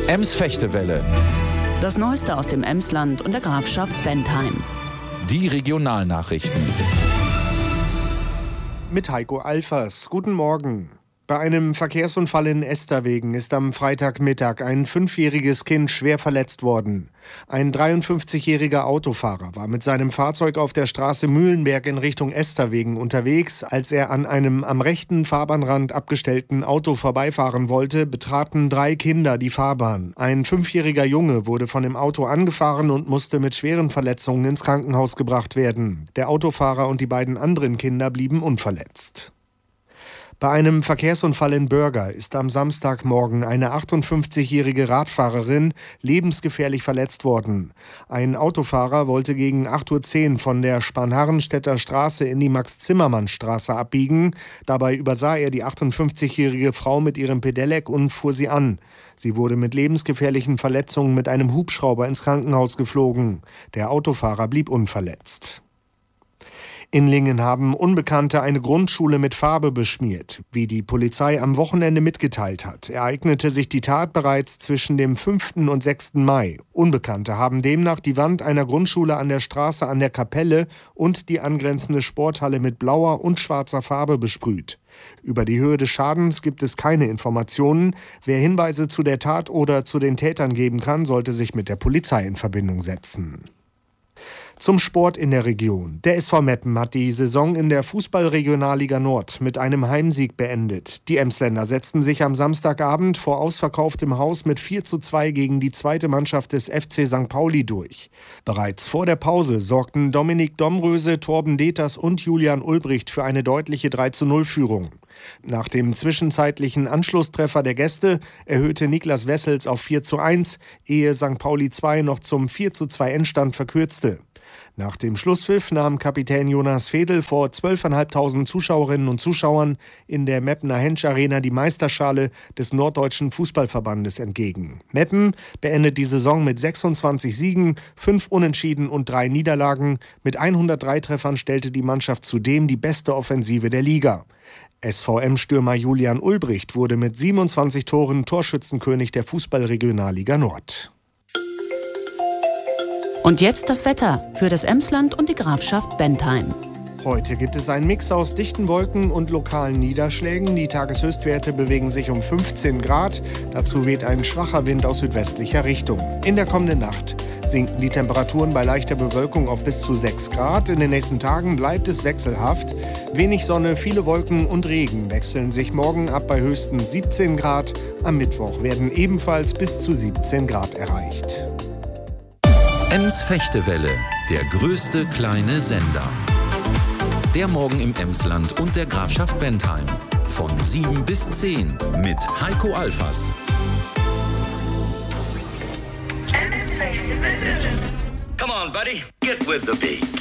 Ems-Fechtewelle. Das Neueste aus dem Emsland und der Grafschaft Bentheim. Die Regionalnachrichten. Mit Heiko Alfers. Guten Morgen. Bei einem Verkehrsunfall in Esterwegen ist am Freitagmittag ein 5-jähriges Kind schwer verletzt worden. Ein 53-jähriger Autofahrer war mit seinem Fahrzeug auf der Straße Mühlenberg in Richtung Esterwegen unterwegs. Als er an einem am rechten Fahrbahnrand abgestellten Auto vorbeifahren wollte, betraten 3 Kinder die Fahrbahn. Ein 5-jähriger Junge wurde von dem Auto angefahren und musste mit schweren Verletzungen ins Krankenhaus gebracht werden. Der Autofahrer und die beiden anderen Kinder blieben unverletzt. Bei einem Verkehrsunfall in Börger ist am Samstagmorgen eine 58-jährige Radfahrerin lebensgefährlich verletzt worden. Ein Autofahrer wollte gegen 8:10 Uhr von der Spanharrenstädter Straße in die Max-Zimmermann-Straße abbiegen. Dabei übersah er die 58-jährige Frau mit ihrem Pedelec und fuhr sie an. Sie wurde mit lebensgefährlichen Verletzungen mit einem Hubschrauber ins Krankenhaus geflogen. Der Autofahrer blieb unverletzt. In Lingen haben Unbekannte eine Grundschule mit Farbe beschmiert. Wie die Polizei am Wochenende mitgeteilt hat, ereignete sich die Tat bereits zwischen dem 5. und 6. Mai. Unbekannte haben demnach die Wand einer Grundschule an der Straße an der Kapelle und die angrenzende Sporthalle mit blauer und schwarzer Farbe besprüht. Über die Höhe des Schadens gibt es keine Informationen. Wer Hinweise zu der Tat oder zu den Tätern geben kann, sollte sich mit der Polizei in Verbindung setzen. Zum Sport in der Region. Der SV Meppen hat die Saison in der Fußball-Regionalliga Nord mit einem Heimsieg beendet. Die Emsländer setzten sich am Samstagabend vor ausverkauftem Haus mit 4:2 gegen die zweite Mannschaft des FC St. Pauli durch. Bereits vor der Pause sorgten Dominik Domröse, Torben Deters und Julian Ulbricht für eine deutliche 3:0-Führung. Nach dem zwischenzeitlichen Anschlusstreffer der Gäste erhöhte Niklas Wessels auf 4:1, ehe St. Pauli 2 noch zum 4:2 Endstand verkürzte. Nach dem Schlusspfiff nahm Kapitän Jonas Fedel vor 12.500 Zuschauerinnen und Zuschauern in der Meppener Hensch Arena die Meisterschale des Norddeutschen Fußballverbandes entgegen. Meppen beendet die Saison mit 26 Siegen, 5 Unentschieden und 3 Niederlagen. Mit 103 Treffern stellte die Mannschaft zudem die beste Offensive der Liga. SVM-Stürmer Julian Ulbricht wurde mit 27 Toren Torschützenkönig der Fußball-Regionalliga Nord. Und jetzt das Wetter für das Emsland und die Grafschaft Bentheim. Heute gibt es einen Mix aus dichten Wolken und lokalen Niederschlägen. Die Tageshöchstwerte bewegen sich um 15 Grad. Dazu weht ein schwacher Wind aus südwestlicher Richtung. In der kommenden Nacht sinken die Temperaturen bei leichter Bewölkung auf bis zu 6 Grad. In den nächsten Tagen bleibt es wechselhaft. Wenig Sonne, viele Wolken und Regen wechseln sich morgen ab bei höchstens 17 Grad. Am Mittwoch werden ebenfalls bis zu 17 Grad erreicht. Ems-Fechtewelle, der größte kleine Sender. Der Morgen im Emsland und der Grafschaft Bentheim. Von 7 bis 10 mit Heiko Alfers. Come on, buddy, get with the beat.